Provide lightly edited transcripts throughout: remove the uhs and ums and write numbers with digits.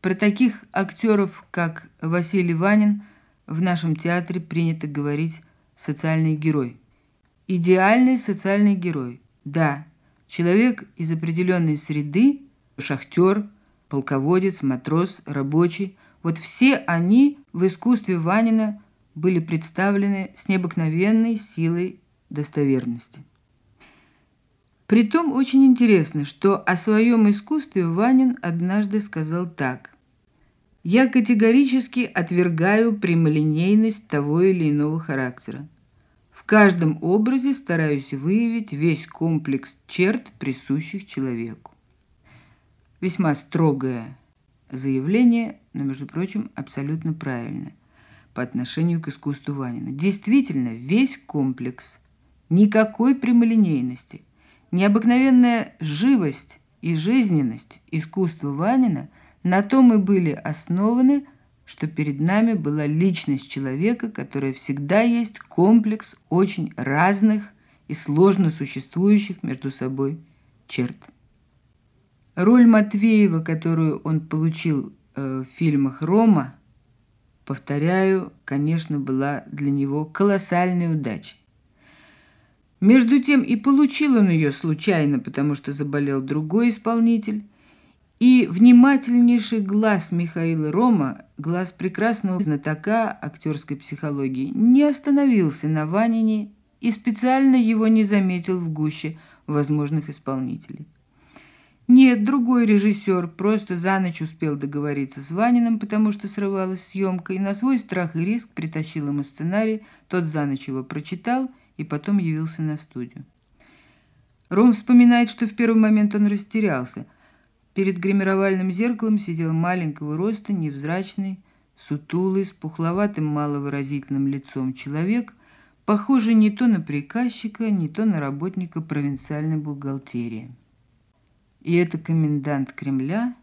Про таких актеров, как Василий Ванин, в нашем театре принято говорить «социальный герой». Идеальный социальный герой. Да, человек из определенной среды, шахтер, полководец, матрос, рабочий. Вот все они в искусстве Ванина были представлены с необыкновенной силой достоверности. Притом очень интересно, что о своем искусстве Ванин однажды сказал так: «Я категорически отвергаю прямолинейность того или иного характера. В каждом образе стараюсь выявить весь комплекс черт, присущих человеку». Весьма строгое заявление, но, между прочим, абсолютно правильное по отношению к искусству Ванина. Действительно, весь комплекс, никакой прямолинейности. Необыкновенная живость и жизненность искусства Ванина на том и были основаны, что перед нами была личность человека, которая всегда есть комплекс очень разных и сложно существующих между собой черт. Роль Матвеева, которую он получил в фильмах «Рома», повторяю, конечно, была для него колоссальной удачей. Между тем и получил он ее случайно, потому что заболел другой исполнитель, и внимательнейший глаз Михаила Рома, глаз прекрасного знатока актерской психологии, не остановился на Ванине и специально его не заметил в гуще возможных исполнителей. Нет, другой режиссер просто за ночь успел договориться с Ваниным, потому что срывалась съемка, и на свой страх и риск притащил ему сценарий, тот за ночь его прочитал и потом явился на студию. Ром вспоминает, что в первый момент он растерялся. Перед гримировальным зеркалом сидел маленького роста, невзрачный, сутулый, с пухловатым маловыразительным лицом человек, похожий не то на приказчика, не то на работника провинциальной бухгалтерии. И это комендант Кремля.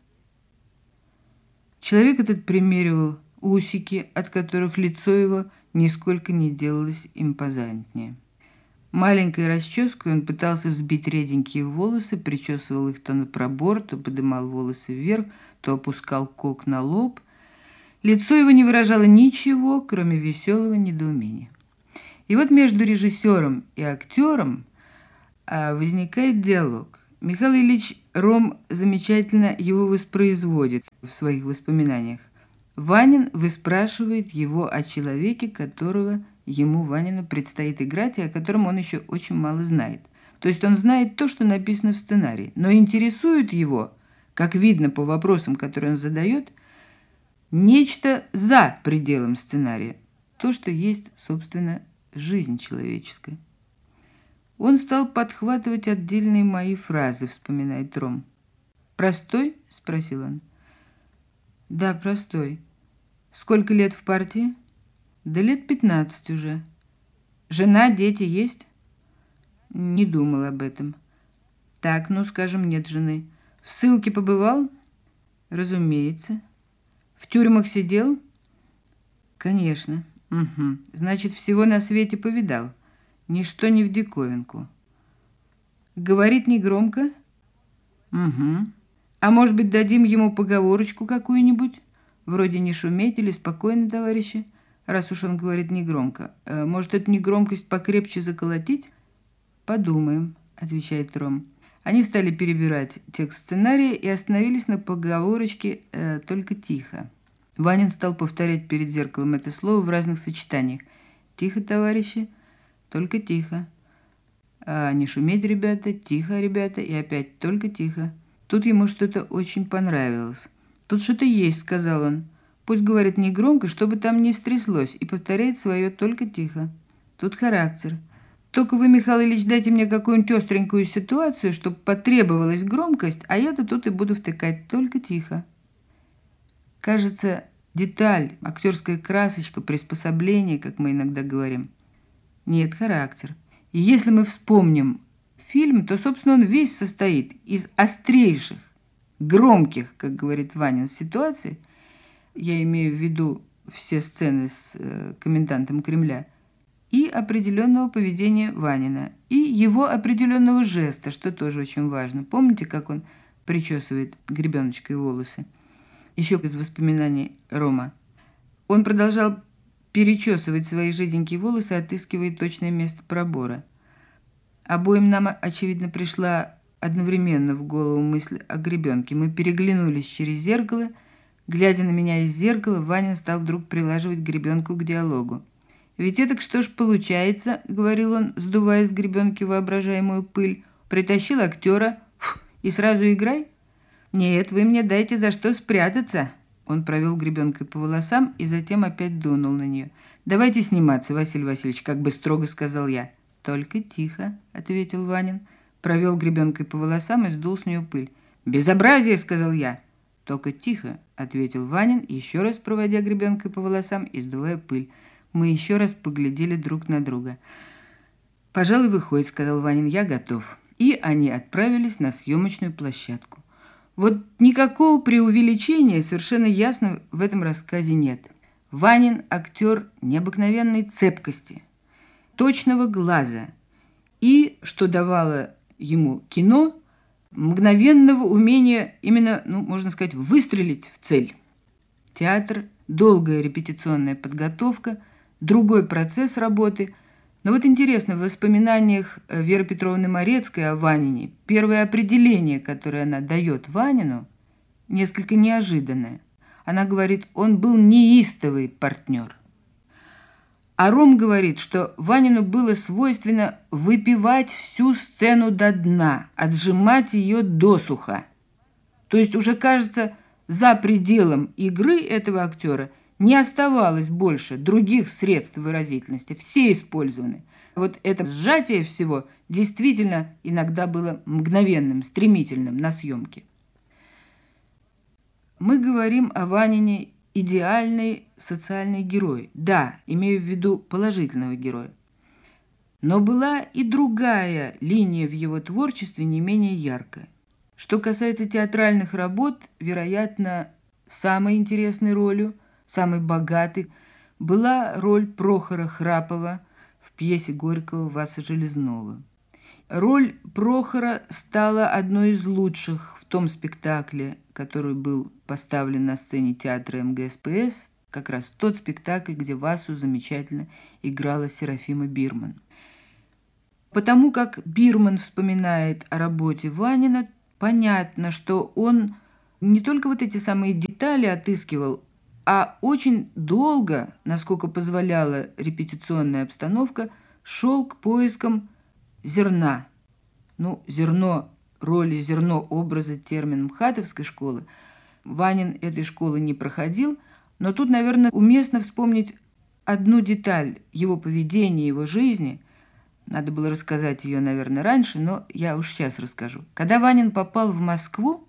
Человек этот примеривал усики, от которых лицо его нисколько не делалось импозантнее. Маленькой расческой он пытался взбить реденькие волосы, причесывал их то на пробор, то подымал волосы вверх, то опускал кок на лоб. Лицо его не выражало ничего, кроме веселого недоумения. И вот между режиссером и актером возникает диалог. Михаил Ильич Ром замечательно его воспроизводит в своих воспоминаниях. Ванин выспрашивает его о человеке, которого ему, Ванину, предстоит играть, и о котором он еще очень мало знает. То есть он знает то, что написано в сценарии, но интересует его, как видно по вопросам, которые он задает, нечто за пределом сценария, то, что есть, собственно, жизнь человеческая. Он стал подхватывать отдельные мои фразы, вспоминает Ром. «Простой?» – спросил он. «Да, простой. Сколько лет в партии?» «Да лет 15 уже. Жена, дети есть?» «Не думал об этом». «Так, ну, скажем, нет жены. В ссылке побывал?» «Разумеется». «В тюрьмах сидел?» «Конечно». «Угу. Значит, всего на свете повидал. Ничто не в диковинку». «Говорит негромко?» «Угу. А может быть, дадим ему поговорочку какую-нибудь? Вроде не шуметь или спокойно, товарищи, раз уж он говорит негромко. Может, эту негромкость покрепче заколотить?» «Подумаем», — отвечает Ром. Они стали перебирать текст сценария и остановились на поговорочке «только тихо». Ванин стал повторять перед зеркалом это слово в разных сочетаниях. «Тихо, товарищи, только тихо. Не шуметь, ребята, тихо, ребята, и опять только тихо». Тут ему что-то очень понравилось. «Тут что-то есть», — сказал он. «Пусть говорит негромко, чтобы там не стряслось, и повторяет свое «только тихо». Тут характер. Только вы, Михаил Ильич, дайте мне какую-нибудь остренькую ситуацию, чтобы потребовалась громкость, а я-то тут и буду втыкать «только тихо». Кажется, деталь, актерская красочка, приспособление, как мы иногда говорим. Нет, характер. И если мы вспомним фильм, то, собственно, он весь состоит из острейших, громких, как говорит Ванин, ситуаций. Я имею в виду все сцены с комендантом Кремля. И определенного поведения Ванина. И его определенного жеста, что тоже очень важно. Помните, как он причесывает гребеночкой волосы? Еще из воспоминаний Рома. Он продолжал перечесывать свои жиденькие волосы, отыскивая точное место пробора. Обоим нам, очевидно, пришла одновременно в голову мысль о гребенке. Мы переглянулись через зеркало. Глядя на меня из зеркала, Ванин стал вдруг прилаживать гребенку к диалогу. «Ведь это что ж получается, — говорил он, сдувая с гребенки воображаемую пыль, — притащил актера и сразу играй? Нет, вы мне дайте за что спрятаться». Он провел гребенкой по волосам и затем опять дунул на нее. «Давайте сниматься, Василий Васильевич, как бы строго сказал я». «Только тихо», — ответил Ванин. Провел гребенкой по волосам и сдул с нее пыль. «Безобразие!» — сказал я. «Только тихо», — ответил Ванин, еще раз проводя гребенкой по волосам и сдувая пыль. Мы еще раз поглядели друг на друга. «Пожалуй, выходит», — сказал Ванин, — «я готов». И они отправились на съемочную площадку. Вот никакого преувеличения совершенно ясно в этом рассказе нет. Ванин — актер необыкновенной цепкости, точного глаза и, что давало ему кино, мгновенного умения именно, можно сказать, выстрелить в цель. Театр, долгая репетиционная подготовка, другой процесс работы. Но вот интересно, в воспоминаниях Веры Петровны Морецкой о Ванине первое определение, которое она дает Ванину, несколько неожиданное. Она говорит, он был неистовый партнер. А Ром говорит, что Ванину было свойственно выпивать всю сцену до дна, отжимать ее досуха. То есть уже, кажется, за пределом игры этого актера не оставалось больше других средств выразительности, все использованы. Вот это сжатие всего действительно иногда было мгновенным, стремительным на съемке. Мы говорим о Ванине идеальный социальный герой. Да, имею в виду положительного героя. Но была и другая линия в его творчестве не менее яркая. Что касается театральных работ, вероятно, самой интересной ролью, самой богатой, была роль Прохора Храпова в пьесе Горького «Васа Железного». Роль Прохора стала одной из лучших в том спектакле, который был поставлен на сцене театра МГСПС, как раз тот спектакль, где Васу замечательно играла Серафима Бирман. Потому как Бирман вспоминает о работе Ванина, понятно, что он не только вот эти самые детали отыскивал, а очень долго, насколько позволяла репетиционная обстановка, шел к поискам зерна. Зерно роли, зерно образа, термин МХАТовской школы. Ванин этой школы не проходил, но тут, наверное, уместно вспомнить одну деталь его поведения, его жизни. Надо было рассказать ее, наверное, раньше, но я уж сейчас расскажу. Когда Ванин попал в Москву,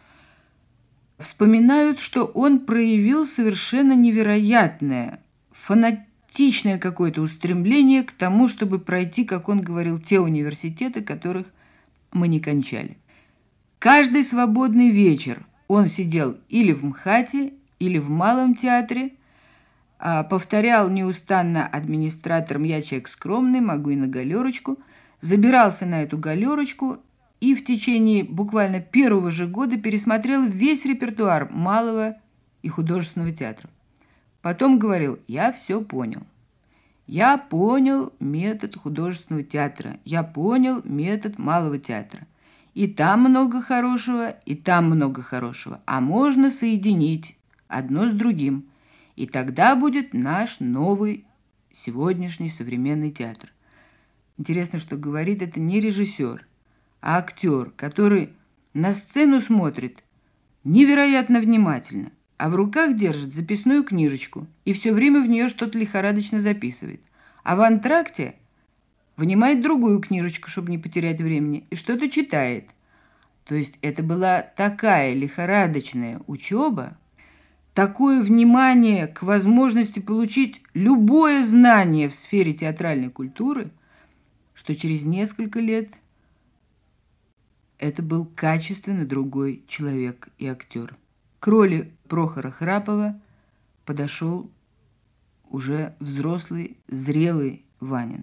вспоминают, что он проявил совершенно невероятное, фанатичное какое-то устремление к тому, чтобы пройти, как он говорил, те университеты, которых мы не кончали. Каждый свободный вечер он сидел или в МХАТе, или в Малом театре, повторял неустанно администратором «Я человек скромный, могу и на галерочку», забирался на эту галерочку и в течение буквально первого же года пересмотрел весь репертуар Малого и художественного театра. Потом говорил: «Я все понял. Я понял метод художественного театра, я понял метод Малого театра. И там много хорошего, и там много хорошего, а можно соединить одно с другим. И тогда будет наш новый сегодняшний современный театр». Интересно, что говорит это не режиссер, а актер, который на сцену смотрит невероятно внимательно, а в руках держит записную книжечку и все время в нее что-то лихорадочно записывает. А в антракте вынимает другую книжечку, чтобы не потерять времени, и что-то читает. То есть это была такая лихорадочная учеба, такое внимание к возможности получить любое знание в сфере театральной культуры, что через несколько лет это был качественно другой человек и актер. К роли Прохора Храпова подошел уже взрослый, зрелый Ванин.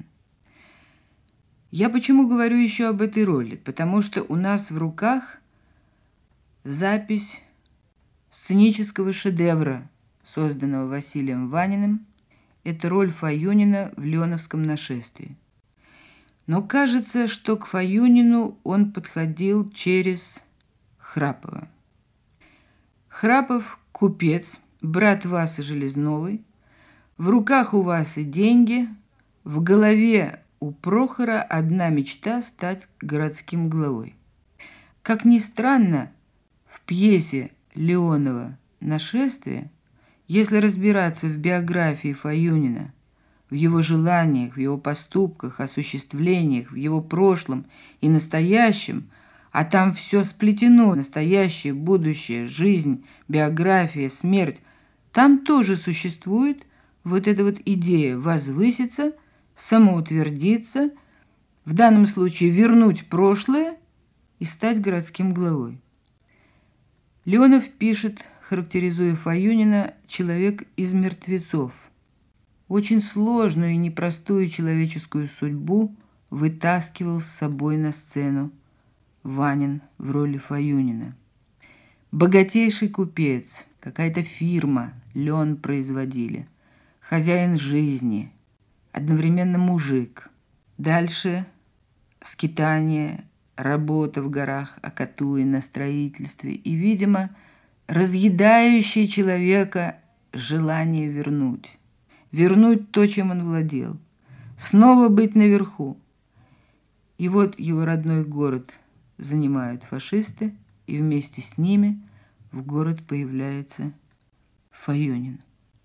Я почему говорю еще об этой роли? Потому что у нас в руках запись сценического шедевра, созданного Василием Ваниным. Это роль Файюнина в Леоновском нашествии. Но кажется, что к Файюнину он подходил через Храпова. Храпов – купец, брат Васы Железновой. В руках у Васы деньги, в голове у Прохора одна мечта – стать городским главой. Как ни странно, в пьесе Леонова «Нашествие», если разбираться в биографии Файюнина, в его желаниях, в его поступках, осуществлениях, в его прошлом и настоящем, а там все сплетено, настоящее, будущее, жизнь, биография, смерть, там тоже существует вот эта вот идея возвыситься, самоутвердиться, в данном случае вернуть прошлое и стать городским главой. Леонов пишет, характеризуя Файюнина, человек из мертвецов. Очень сложную и непростую человеческую судьбу вытаскивал с собой на сцену Ванин в роли Файюнина. Богатейший купец, какая-то фирма, лен производили, хозяин жизни, одновременно мужик. Дальше скитание, работа в горах Акатуи на строительстве и, видимо, разъедающее человека желание вернуть то, чем он владел, снова быть наверху. И вот его родной город занимают фашисты, и вместе с ними в город появляется Файюнин.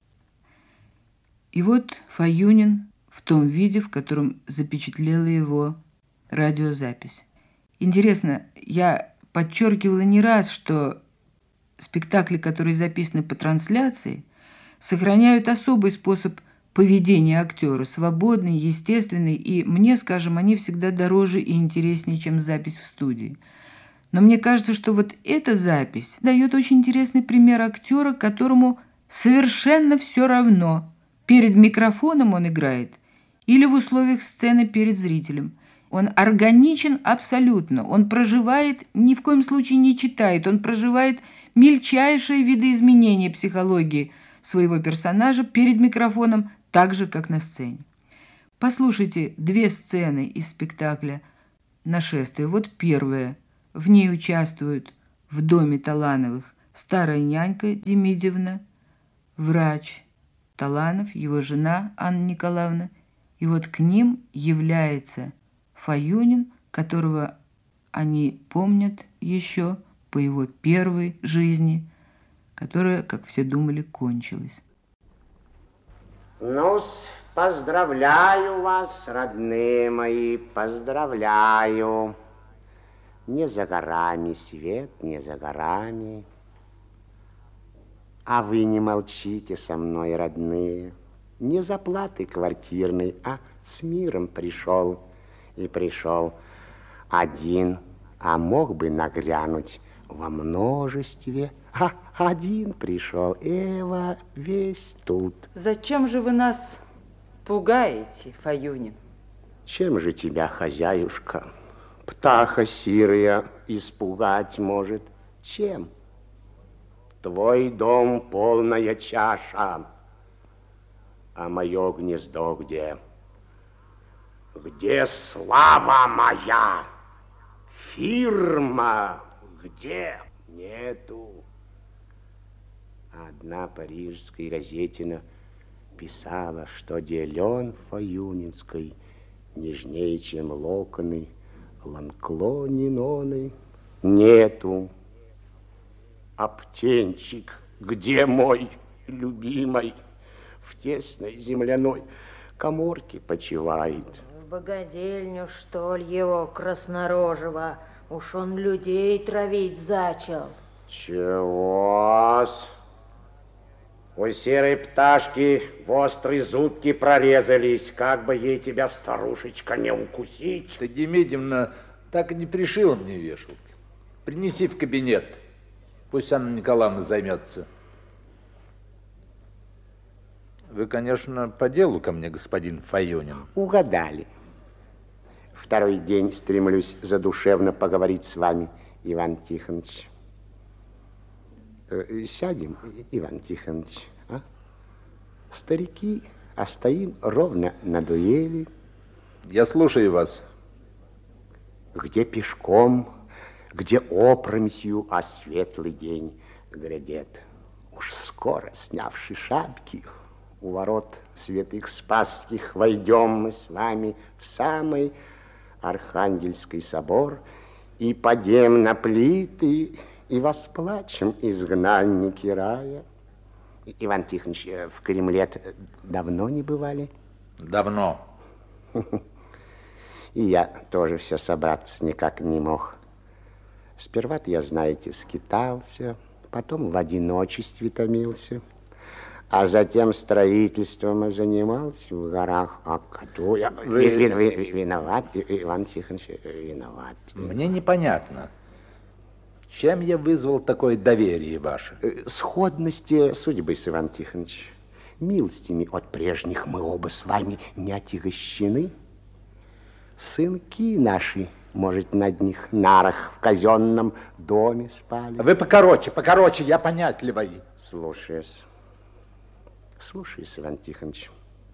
И вот Файюнин в том виде, в котором запечатлела его радиозапись. Интересно, я подчеркивала не раз, что спектакли, которые записаны по трансляции, сохраняют особый способ поведения актера, свободный, естественный, и мне, скажем, они всегда дороже и интереснее, чем запись в студии. Но мне кажется, что вот эта запись дает очень интересный пример актера, которому совершенно все равно, перед микрофоном он играет или в условиях сцены перед зрителем. Он органичен абсолютно, он проживает, ни в коем случае не читает, он проживает мельчайшие видоизменения психологии своего персонажа перед микрофоном, так же, как на сцене. Послушайте две сцены из спектакля «Нашествие». Вот первая. В ней участвуют в доме Талановых старая нянька Демидьевна, врач Таланов, его жена Анна Николаевна. И вот к ним является Файюнин, которого они помнят еще по его первой жизни, которая, как все думали, кончилась. Ну-с, поздравляю вас, родные мои, поздравляю. Не за горами свет, не за горами. А вы не молчите со мной, родные. Не за платой квартирной, а с миром пришел. И пришел один, а мог бы нагрянуть во множестве. А один пришел, Эва весь тут. Зачем же вы нас пугаете, Файюнин? Чем же тебя, хозяюшка, птаха сирая, испугать может? Чем? Твой дом полная чаша, а мое гнездо где? Где слава моя? Фирма где? Нету. Одна парижская газетина писала, что делен Файюнинской нежнее, чем локоны Ланкло Ниноны. Нету. А птенчик, где мой любимый? В тесной земляной каморке почивает. В богадельню, что ли, его краснорожего? Уж он людей травить зачал. Чего-с? У серой пташки в острые зубки прорезались, как бы ей тебя, старушечка, не укусить. Ты, Демидьевна, так и не пришила мне вешалки. Принеси в кабинет, пусть Анна Николаевна займется. Вы, конечно, по делу ко мне, господин Файюнин. Угадали. Второй день стремлюсь задушевно поговорить с вами, Иван Тихонович. Сядем, Иван Тихонович, а? Старики, а стоим ровно на дуэли. Я слушаю вас. Где пешком, где опрометью, а светлый день грядет. Уж скоро, снявши шапки, у ворот святых Спасских войдем мы с вами в самый Архангельский собор и падем на плиты и восплачем изгнанники рая. Иван Тихонович, в Кремле давно не бывали? Давно. И я тоже все собраться никак не мог. Сперва-то, я, знаете, скитался, потом в одиночестве томился, а затем строительством занимался в горах. А кто я? Виноват, Иван Тихонович, виноват. Мне непонятно, чем я вызвал такое доверие ваше? Сходности судьбы с Иван Тихонович. Милостями от прежних мы оба с вами не отягощены. Сынки наши, может, на одних нарах в казенном доме спали. Вы покороче, я понятливый. Слушаюсь, Иван Тихонович.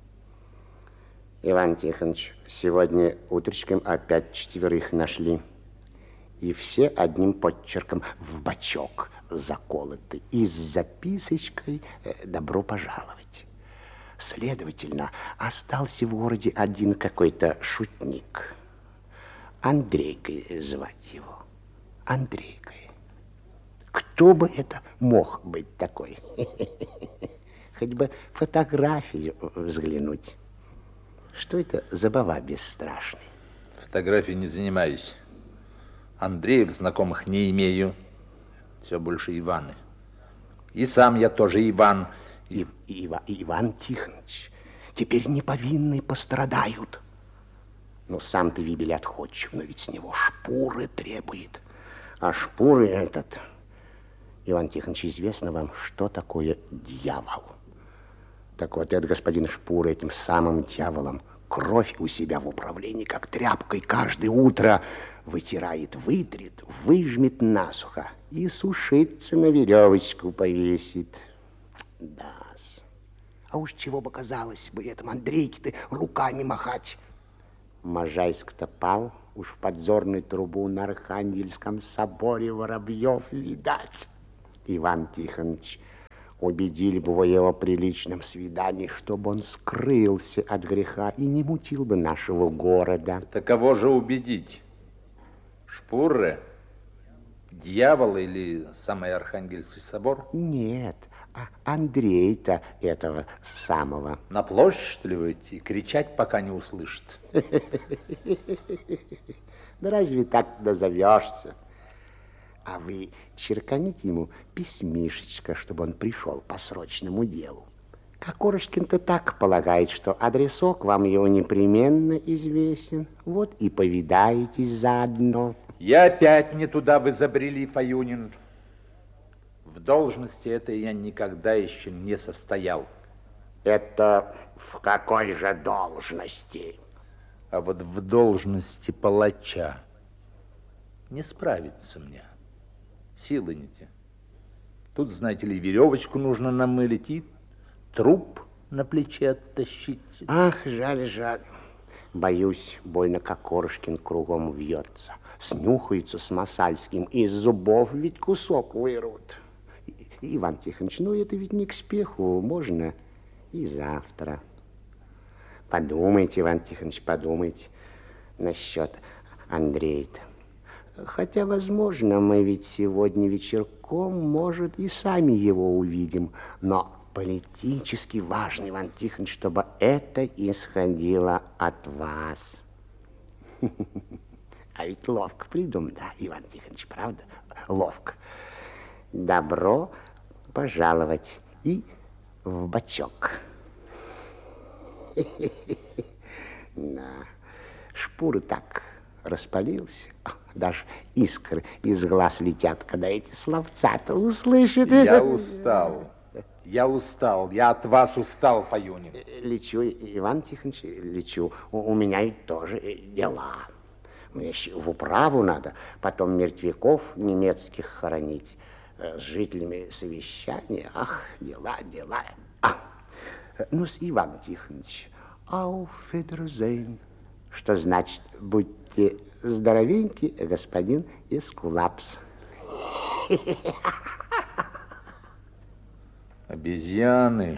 Иван Тихонович, сегодня утречком опять 4 нашли. И все одним подчерком в бачок заколоты. И с записочкой «Добро пожаловать». Следовательно, остался в городе один какой-то шутник. Андрейкой звать его. Андрейкой. Кто бы это мог быть такой? Хоть бы фотографию взглянуть. Что это за баба бесстрашный? Фотографией не занимаюсь. Андреев знакомых не имею. Все больше Иваны. И сам я тоже Иван. Иван Тихонович, теперь неповинные пострадают. Ну, сам ты, Вибель, отходчив, но ведь с него шпуры требует. А шпуры этот... Иван Тихонович, известно вам, что такое дьявол? Так вот, этот господин Шпура этим самым дьяволом кровь у себя в управлении, как тряпкой, каждое утро вытирает, вытрет, выжмет насухо и сушиться на веревочку повесит. Да-с. А уж чего бы казалось бы этому Андрейке-то руками махать. Можайск-то пал, уж в подзорную трубу на Архангельском соборе Воробьев видать. Иван Тихонович, убедили бы вы его при личном свидании, чтобы он скрылся от греха и не мутил бы нашего города. Так кого же убедить? Шпуры? Дьявол или самый Архангельский собор? Нет, а Андрей-то этого самого. На площадь, что ли, выйти? Кричать, пока не услышит. Да разве так назовешься? А вы черканите ему письмишечко, чтобы он пришел по срочному делу. Кокорушкин-то так полагает, что адресок вам его непременно известен. Вот и повидаетесь заодно. Я опять не туда вы забрели, Фаюнин. В должности этой я никогда еще не состоял. Это в какой же должности? А вот в должности палача не справится мне. Силы не те. Тут, знаете ли, веревочку нужно намылить и труп на плече оттащить. Ах, жаль, жаль. Боюсь, больно Кокорушкин кругом вьется. Снюхается с Масальским, из зубов ведь кусок вырвут. Иван Тихонович, ну это ведь не к спеху, можно и завтра. Подумайте, Иван Тихонович, подумайте насчет Андрея-то. Хотя, возможно, мы ведь сегодня вечерком, может, и сами его увидим, но политически важно, Иван Тихонович, чтобы это исходило от вас. А ведь ловко придумал, да, Иван Тихонович, правда? Ловко. Добро пожаловать и в бачок. Да, Шпуры так распалился, даже искры из глаз летят, когда эти словца-то услышат. Я устал, я от вас устал, Фаюнин. Лечу, Иван Тихонович, лечу. У меня ведь тоже дела. Мне еще в управу надо, потом мертвяков немецких хоронить. с жителями совещания. Ах, дела. Ну-с, Иван Тихонович, auf Wiedersehen. Что значит, будьте здоровенький, господин Эскулапс. Обезьяны.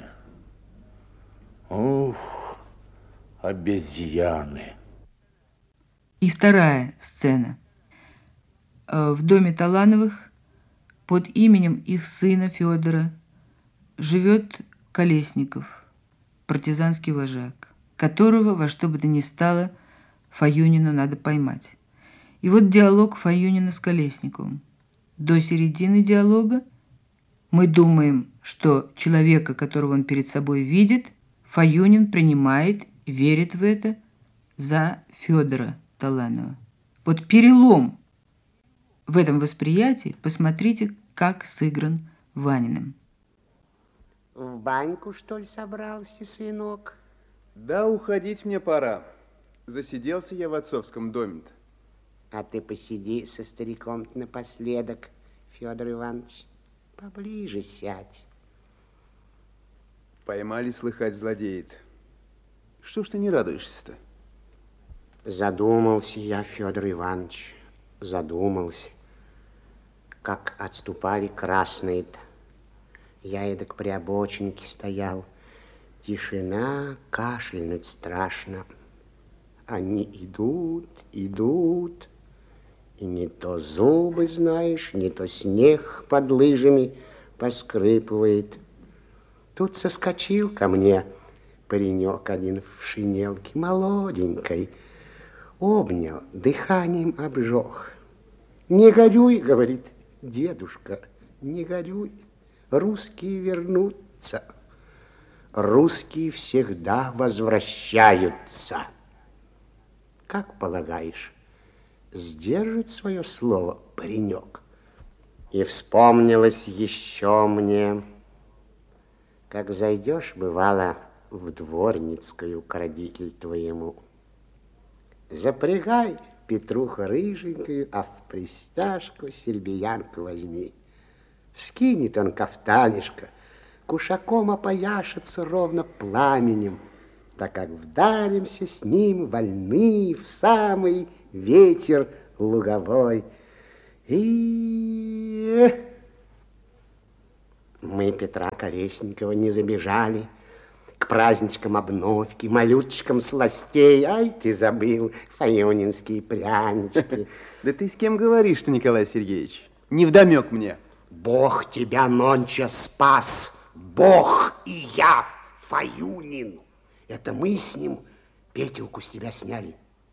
Ух, обезьяны. И вторая сцена. В доме Талановых под именем их сына Федора живет Колесников, партизанский вожак, которого во что бы то ни стало Фаюнину надо поймать. И вот диалог Фаюнина с Колесниковым. До середины диалога мы думаем, что человека, которого он перед собой видит, Фаюнин принимает, верит в это за Федора Таланова. Вот перелом в этом восприятии, посмотрите, как сыгран Ваниным. В баньку, что ли, собрался, сынок? Да, уходить мне пора. Засиделся я в отцовском доме-то. А ты посиди со стариком напоследок, Федор Иванович. Поближе сядь. Поймали, слыхать, злодеет. Что ж ты не радуешься-то? Задумался я, Федор Иванович, задумался. Как отступали красные-то. Я эдак при обочинке стоял. Тишина, кашлянуть страшно. Они идут. И не то зубы, знаешь, не то снег под лыжами поскрипывает. Тут соскочил ко мне паренек один в шинелке, молоденькой. Обнял, дыханием обжег. Не горюй, говорит, дедушка, не горюй. Русские вернутся. Русские всегда возвращаются. Как полагаешь, сдержит свое слово паренек? И вспомнилось еще мне, как зайдешь, бывало, в дворницкую к родителю твоему. Запрягай, Петруха, рыженькую, а в пристяжку серебрянку возьми. Скинет он кафтанишко, кушаком опояшется ровно пламенем, так как вдаримся с ним вольны в самый ветер луговой. И мы Петра Колесникова не забежали к праздничкам обновки, малюточкам сластей. Ай, ты забыл фаюнинские прянички. Да ты с кем говоришь-то, Николай Сергеевич? Невдомек мне. Бог тебя нонче спас, Бог и я, Фаюнин. Это мы с ним петелку с тебя сняли.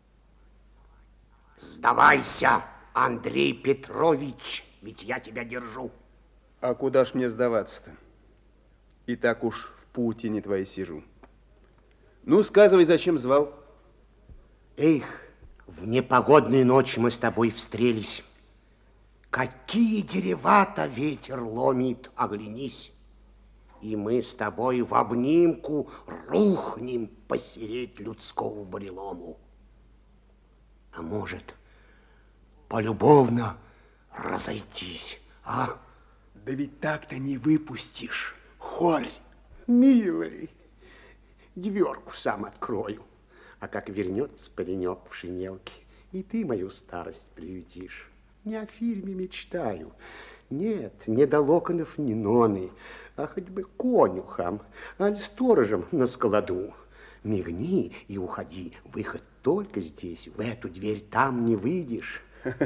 Сдавайся, Андрей Петрович, ведь я тебя держу. А куда ж мне сдаваться-то? И так уж в паутине твоей сижу. Ну, сказывай, зачем звал? Эх, в непогодные ночи мы с тобой встретились. Какие дерева-то ветер ломит, оглянись. И мы с тобой в обнимку рухнем посереть людского бурелому. А может, полюбовно разойтись, а? Да ведь так-то не выпустишь, хорь. Милый, дверку сам открою. А как вернется паренек в шинелке, и ты мою старость приютишь. Не о фильме мечтаю. Нет, не до локонов, ни ноны, а хоть бы конюхом, аль сторожем на складу. Мигни и уходи. Выход только здесь, в эту дверь, там не выйдешь.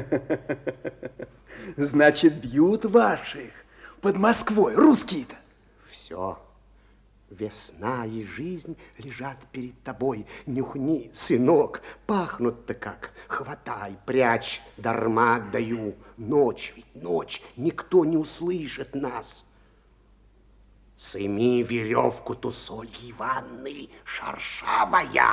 Значит, бьют ваших под Москвой, русские-то. Все. Весна и жизнь лежат перед тобой. Нюхни, сынок, пахнут-то как. Хватай, прячь, дарма отдаю. Ночь ведь, ночь, никто не услышит нас. Сыми веревку ту с Ольги Ивановны, шершавая.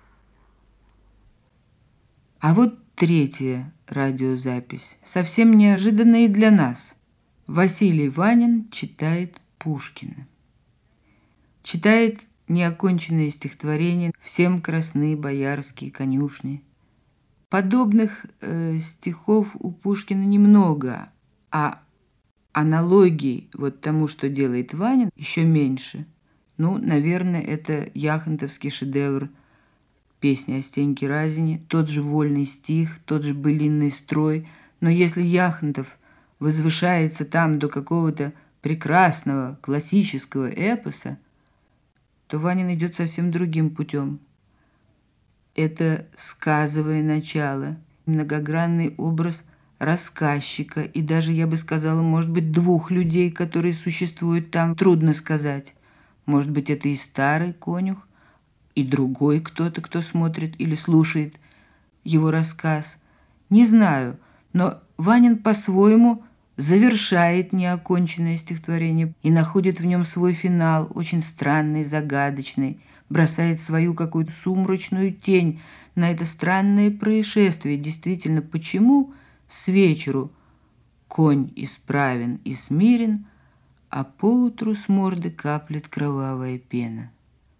А вот третья радиозапись, совсем неожиданная и для нас. Василий Ванин читает Пушкина. Читает неоконченные стихотворения «Всем красны боярские конюшни». Подобных стихов у Пушкина немного, а Аналогий вот тому, что делает Ванин, еще меньше. Ну, наверное, это яхонтовский шедевр «Песня о Стеньке Разине», тот же вольный стих, тот же былинный строй. Но если Яхонтов возвышается там до какого-то прекрасного классического эпоса, то Ванин идет совсем другим путем. Это сказовое начало, многогранный образ рассказчика, и даже, я бы сказала, может быть, двух людей, которые существуют там, трудно сказать. Может быть, это и старый конюх, и другой кто-то, кто смотрит или слушает его рассказ. Не знаю, но Ванин по-своему завершает неоконченное стихотворение и находит в нем свой финал, очень странный, загадочный, бросает свою какую-то сумрачную тень на это странное происшествие. Действительно, почему с вечеру конь исправен и смирен, а поутру с морды каплет кровавая пена?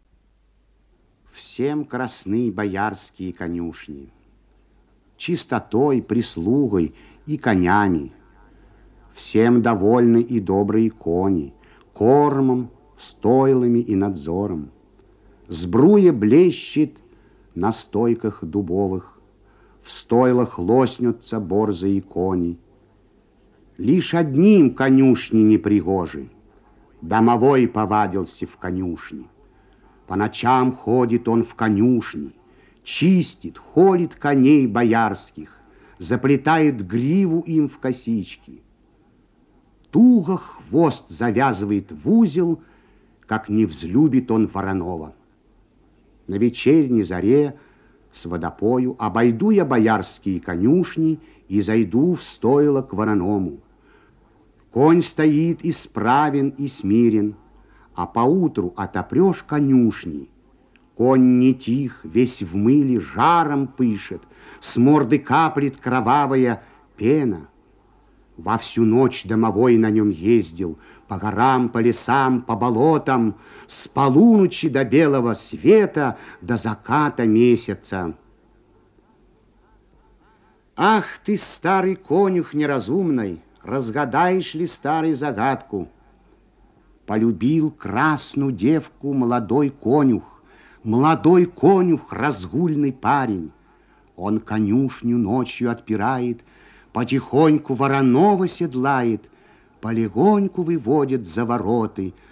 Всем красны боярские конюшни, чистотой, прислугой и конями. Всем довольны и добрые кони, кормом, стойлами и надзором. Сбруя блещет на стойках дубовых, в стойлах лоснятся борзые кони. Лишь одним конюшни непригожи, домовой повадился в конюшне. По ночам ходит он в конюшни, чистит, холит коней боярских, заплетает гриву им в косички. Туго хвост завязывает в узел, как не взлюбит он Воронова. На вечерней заре с водопою обойду я боярские конюшни и зайду в стойло к Вороному. Конь стоит исправен и смирен, а поутру отопрешь конюшни. Конь не тих, весь в мыле, жаром пышет, с морды каплет кровавая пена. Во всю ночь домовой на нем ездил, по горам, по лесам, по болотам, с полуночи до белого света, до заката месяца. Ах ты, старый конюх неразумный, разгадаешь ли старый загадку? Полюбил красную девку молодой конюх, разгульный парень. Он конюшню ночью отпирает, потихоньку Воронова седлает, полегоньку выводит за вороты,